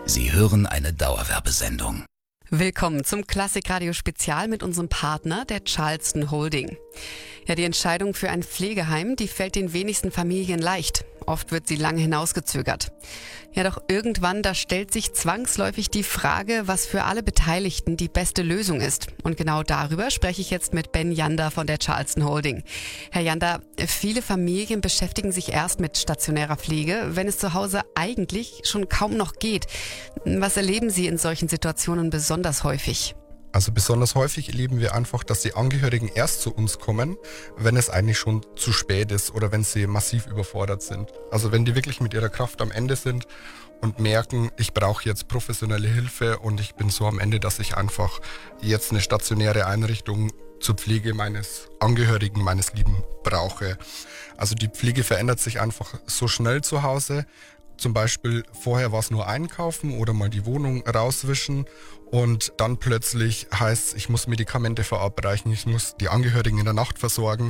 Sie hören eine Dauerwerbesendung. Willkommen zum Klassikradio-Spezial mit unserem Partner, der Charleston Holding. Ja, die Entscheidung für ein Pflegeheim, die fällt den wenigsten Familien leicht. Oft wird sie lange hinausgezögert. Ja, doch irgendwann, da stellt sich zwangsläufig die Frage, was für alle Beteiligten die beste Lösung ist. Und genau darüber spreche ich jetzt mit Ben Janda von der Charleston Holding. Herr Janda, viele Familien beschäftigen sich erst mit stationärer Pflege, wenn es zu Hause eigentlich schon kaum noch geht. Was erleben Sie in solchen Situationen besonders häufig? Also besonders häufig erleben wir einfach, dass die Angehörigen erst zu uns kommen, wenn es eigentlich schon zu spät ist oder wenn sie massiv überfordert sind. Also wenn die wirklich mit ihrer Kraft am Ende sind und merken, ich brauche jetzt professionelle Hilfe und ich bin so am Ende, dass ich einfach jetzt eine stationäre Einrichtung zur Pflege meines Angehörigen, meines Lieben brauche. Also die Pflege verändert sich einfach so schnell zu Hause. Zum Beispiel vorher war es nur einkaufen oder mal die Wohnung rauswischen und dann plötzlich heißt es, ich muss Medikamente verabreichen, ich muss die Angehörigen in der Nacht versorgen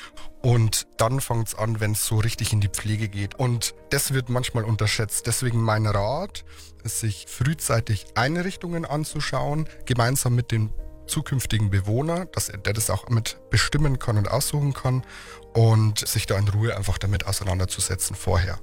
und dann fängt es an, wenn es so richtig in die Pflege geht und das wird manchmal unterschätzt. Deswegen mein Rat, sich frühzeitig Einrichtungen anzuschauen, gemeinsam mit dem zukünftigen Bewohner, dass der das auch mit bestimmen kann und aussuchen kann und sich da in Ruhe einfach damit auseinanderzusetzen vorher.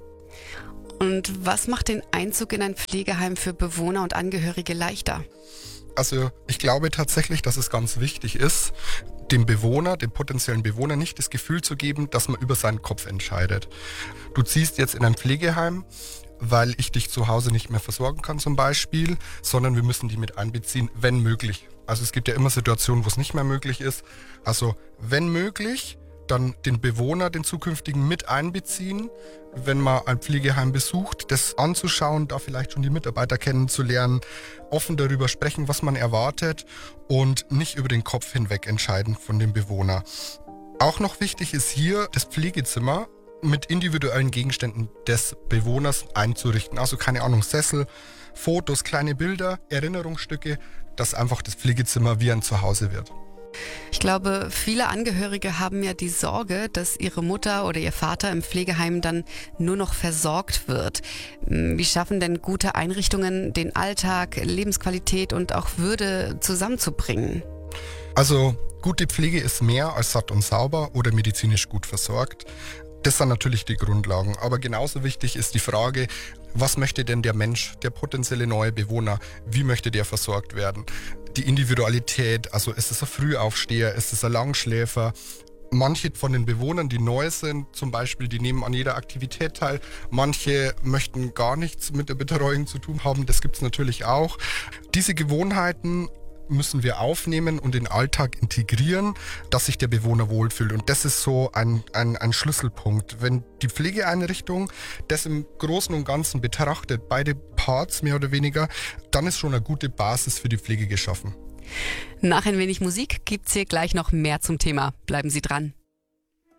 Und was macht den Einzug in ein Pflegeheim für Bewohner und Angehörige leichter? Also ich glaube tatsächlich, dass es ganz wichtig ist, dem Bewohner, dem potenziellen Bewohner nicht das Gefühl zu geben, dass man über seinen Kopf entscheidet. Du ziehst jetzt in ein Pflegeheim, weil ich dich zu Hause nicht mehr versorgen kann zum Beispiel, sondern wir müssen die mit einbeziehen, wenn möglich. Also es gibt ja immer Situationen, wo es nicht mehr möglich ist. Also wenn möglich, dann den Bewohner, den zukünftigen mit einbeziehen, wenn man ein Pflegeheim besucht, das anzuschauen, da vielleicht schon die Mitarbeiter kennenzulernen, offen darüber sprechen, was man erwartet und nicht über den Kopf hinweg entscheiden von dem Bewohner. Auch noch wichtig ist hier, das Pflegezimmer mit individuellen Gegenständen des Bewohners einzurichten. Also keine Ahnung, Sessel, Fotos, kleine Bilder, Erinnerungsstücke, dass einfach das Pflegezimmer wie ein Zuhause wird. Ich glaube, viele Angehörige haben ja die Sorge, dass ihre Mutter oder ihr Vater im Pflegeheim dann nur noch versorgt wird. Wie schaffen denn gute Einrichtungen, den Alltag, Lebensqualität und auch Würde zusammenzubringen? Also gute Pflege ist mehr als satt und sauber oder medizinisch gut versorgt. Das sind natürlich die Grundlagen, aber genauso wichtig ist die Frage, was möchte denn der Mensch, der potenzielle neue Bewohner, wie möchte der versorgt werden? Die Individualität, also ist es ein Frühaufsteher, ist es ein Langschläfer? Manche von den Bewohnern, die neu sind, zum Beispiel, die nehmen an jeder Aktivität teil. Manche möchten gar nichts mit der Betreuung zu tun haben, das gibt es natürlich auch. Diese Gewohnheiten müssen wir aufnehmen und in den Alltag integrieren, dass sich der Bewohner wohlfühlt. Und das ist so ein Schlüsselpunkt. Wenn die Pflegeeinrichtung das im Großen und Ganzen betrachtet, beide Parts mehr oder weniger, dann ist schon eine gute Basis für die Pflege geschaffen. Nach ein wenig Musik gibt's hier gleich noch mehr zum Thema. Bleiben Sie dran.